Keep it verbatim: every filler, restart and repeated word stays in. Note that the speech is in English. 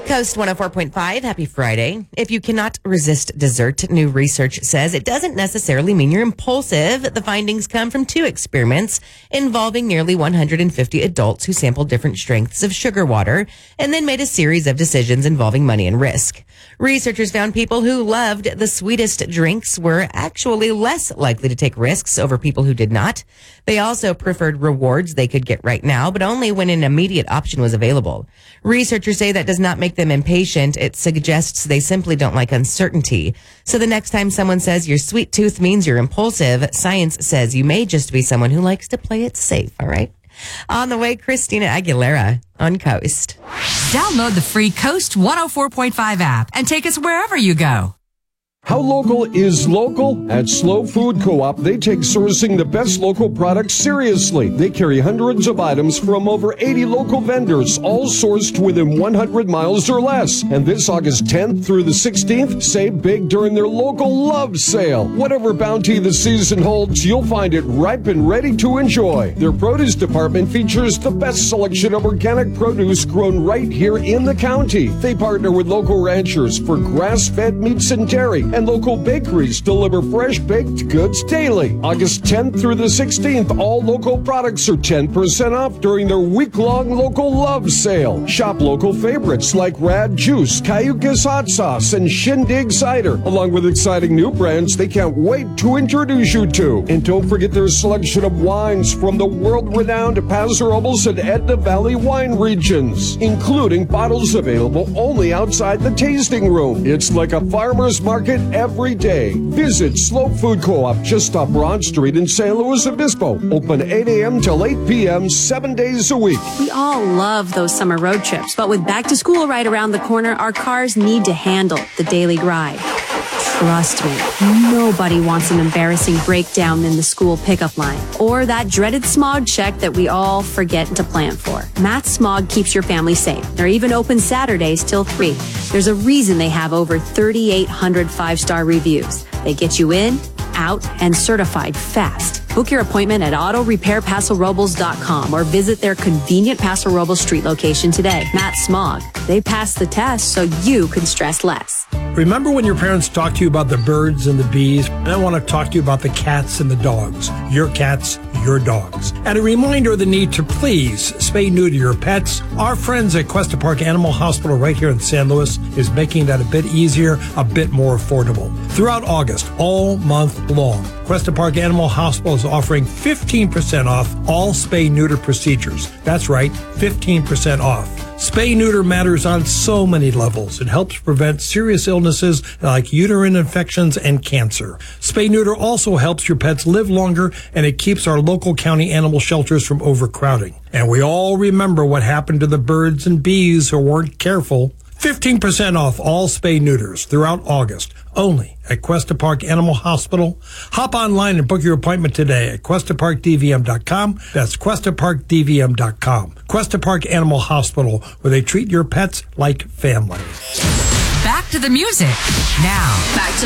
Coast one oh four point five, happy Friday. If you cannot resist dessert, new research says it doesn't necessarily mean you're impulsive. The findings come from two experiments involving nearly one hundred fifty adults who sampled different strengths of sugar water and then made a series of decisions involving money and risk. Researchers found people who loved the sweetest drinks were actually less likely to take risks over people who did not. They also preferred rewards they could get right now, but only when an immediate option was available. Researchers say that does not make them impatient. It suggests they simply don't like uncertainty. So the next time someone says your sweet tooth means you're impulsive, science says you may just be someone who likes to play it safe, all right? On the way, Christina Aguilera on Coast. Download the free Coast one oh four point five app and take us wherever you go. How local is local? At Slow Food Co-op, they take sourcing the best local products seriously. They carry hundreds of items from over eighty local vendors, all sourced within one hundred miles or less. And this August tenth through the sixteenth, save big during their local love sale. Whatever bounty the season holds, you'll find it ripe and ready to enjoy. Their produce department features the best selection of organic produce grown right here in the county. They partner with local ranchers for grass-fed meats and dairy, and local bakeries deliver fresh baked goods daily. August tenth through the sixteenth, all local products are ten percent off during their week-long local love sale. Shop local favorites like Rad Juice, Cayucas Hot Sauce, and Shindig Cider, along with exciting new brands they can't wait to introduce you to. And don't forget their selection of wines from the world-renowned Paso Robles and Edna Valley wine regions, including bottles available only outside the tasting room. It's like a farmer's market every day. Visit Slow Food Co-op just off Broad Street in San Luis Obispo. Open eight a.m. till eight p.m. seven days a week. We all love those summer road trips, but with back to school right around the corner, our cars need to handle the daily grind. Trust me, nobody wants an embarrassing breakdown in the school pickup line or that dreaded smog check that we all forget to plan for. Matt Smog keeps your family safe. They're even open Saturdays till three. There's a reason they have over thirty-eight hundred five-star reviews. They get you in, out, and certified fast. Book your appointment at auto repair paso robles dot com or visit their convenient Paso Robles Street location today. Matt Smog. They passed the test so you can stress less. Remember when your parents talked to you about the birds and the bees? I want to talk to you about the cats and the dogs. Your cats, your dogs. And a reminder of the need to please spay neuter your pets. Our friends at Cuesta Park Animal Hospital right here in San Luis is making that a bit easier, a bit more affordable. Throughout August, all month long, Cuesta Park Animal Hospital is offering fifteen percent off all spay-neuter procedures. That's right, fifteen percent off. Spay-neuter matters on so many levels. It helps prevent serious illnesses like uterine infections and cancer. Spay-neuter also helps your pets live longer, and it keeps our local county animal shelters from overcrowding. And we all remember what happened to the birds and bees who weren't careful. fifteen percent off all spay-neuters throughout August, only at Cuesta Park Animal Hospital. Hop online and book your appointment today at cuesta park d v m dot com. That's cuesta park d v m dot com. Cuesta Park Animal Hospital, where they treat your pets like family. Back to the music. Now, back to